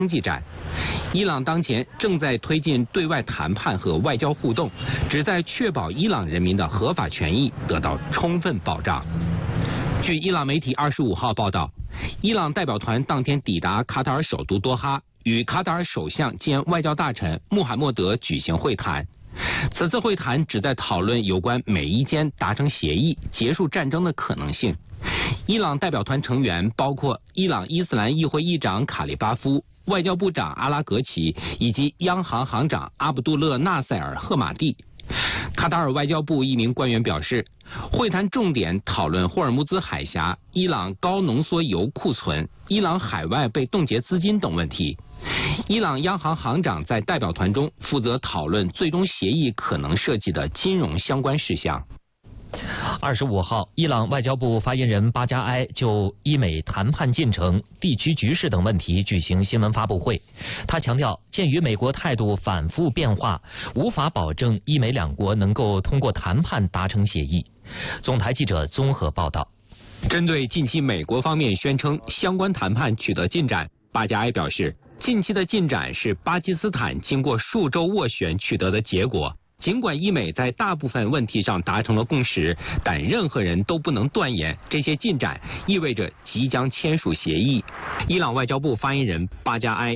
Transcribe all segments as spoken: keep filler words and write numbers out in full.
经济战。伊朗当前正在推进对外谈判和外交互动，旨在确保伊朗人民的合法权益得到充分保障。据伊朗媒体二十五号报道，伊朗代表团当天抵达卡塔尔首都多哈，与卡塔尔首相兼外交大臣穆罕默德举行会谈。此次会谈旨在讨论有关美伊间达成协议、结束战争的可能性。伊朗代表团成员包括伊朗伊斯兰议会议长卡利巴夫、外交部长阿拉格齐以及央行行长阿卜杜勒纳塞尔赫马蒂。卡塔尔外交部一名官员表示，会谈重点讨论霍尔木兹海峡、伊朗高浓缩铀库存、伊朗海外被冻结资金等问题。伊朗央行行长在代表团中负责讨论最终协议可能涉及的金融相关事项。 二十五号，伊朗外交部发言人巴加埃就伊美谈判进程、地区局势等问题举行新闻发布会。他强调，鉴于美国态度反复变化，无法保证伊美两国能够通过谈判达成协议。总台记者综合报道。 针对近期美国方面宣称相关谈判取得进展，巴加埃表示，近期的进展是巴基斯坦经过数周斡旋取得的结果。尽管伊美在大部分问题上达成了共识，但任何人都不能断言这些进展意味着即将签署协议。伊朗外交部发言人巴加埃。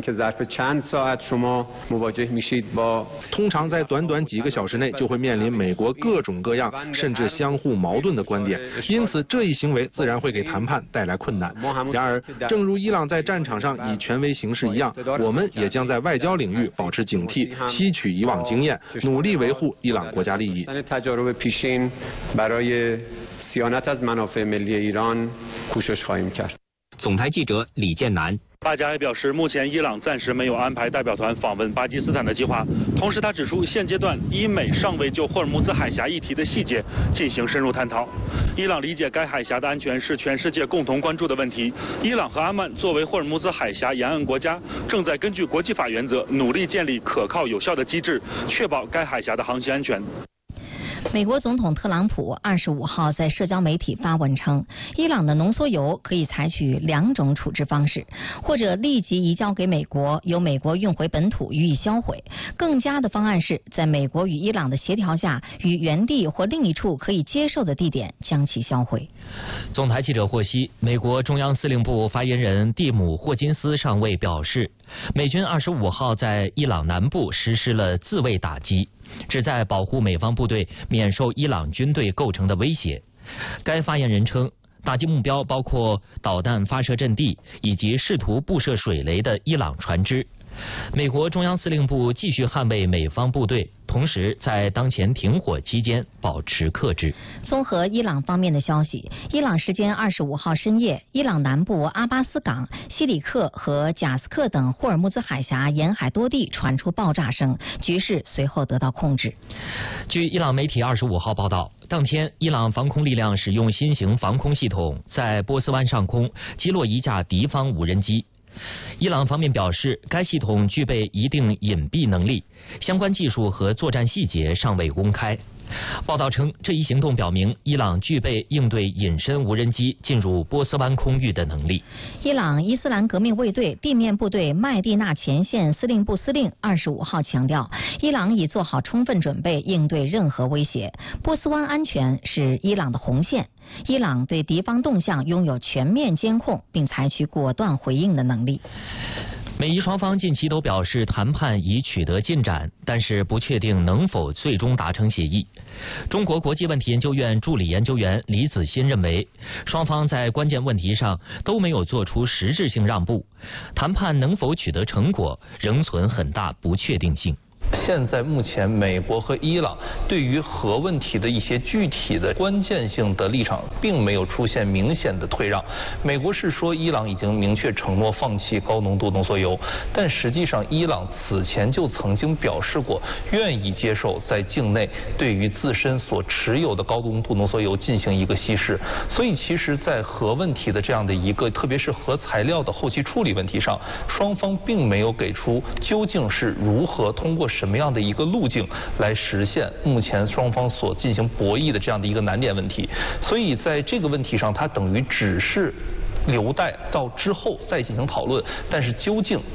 通常在短短几个小时内就会面临美国各种各样甚至相互矛盾的观点，因此这一行为自然会给谈判带来困难。然而，正如伊朗在战场上以权威行事一样，我们也将在外交领域保持警惕，吸取以往经验，努力维护伊朗国家利益。 总台记者李建南。 巴加埃表示，目前伊朗暂时没有安排代表团访问巴基斯坦的计划。同时，他指出，现阶段伊美尚未就霍尔木兹海峡议题的细节进行深入探讨。伊朗理解该海峡的安全是全世界共同关注的问题。伊朗和阿曼作为霍尔木兹海峡沿岸国家，正在根据国际法原则，努力建立可靠有效的机制，确保该海峡的航行安全。 美国总统特朗普二十五号在社交媒体发文称，伊朗的浓缩铀可以采取两种处置方式，或者立即移交给美国，由美国运回本土予以销毁。更佳的方案是在美国与伊朗的协调下，于原地或另一处可以接受的地点将其销毁。 总台记者获悉，美国中央司令部发言人蒂姆·霍金斯上尉表示，美军二十五号在伊朗南部实施了自卫打击，旨在保护美方部队免受伊朗军队构成的威胁。该发言人称，打击目标包括导弹发射阵地以及试图布设水雷的伊朗船只。美国中央司令部继续捍卫美方部队，同时在当前停火期间保持克制。 综合伊朗方面的消息，伊朗时间二十五号深夜，伊朗南部阿巴斯港、西里克和贾斯克等霍尔木兹海峡沿海多地传出爆炸声，局势随后得到控制。 据伊朗媒体二十五号报道，当天伊朗防空力量使用新型防空系统，在波斯湾上空击落一架敌方无人机。伊朗方面表示，该系统具备一定隐蔽能力，相关技术和作战细节尚未公开。报道称，这一行动表明伊朗具备应对隐身无人机进入波斯湾空域的能力。 伊朗伊斯兰革命卫队地面部队麦地那前线司令部司令二十五号强调，伊朗已做好充分准备应对任何威胁。波斯湾安全是伊朗的红线，伊朗对敌方动向拥有全面监控并采取果断回应的能力。 美伊双方近期都表示谈判已取得进展，但是不确定能否最终达成协议。中国国际问题研究院助理研究员李子欣认为，双方在关键问题上都没有做出实质性让步，谈判能否取得成果仍存很大不确定性。 现在目前美国和伊朗对于核问题的一些具体的关键性的立场并没有出现明显的退让。美国是说伊朗已经明确承诺放弃高浓度浓缩铀，但实际上伊朗此前就曾经表示过愿意接受在境内对于自身所持有的高浓度浓缩铀进行一个稀释。所以其实在核问题的这样的一个特别是核材料的后期处理问题上，双方并没有给出究竟是如何通过什么样的一个路径来实现目前双方所进行博弈的这样的一个难点问题。所以在这个问题上，它等于只是留待到之后再进行讨论，但是究竟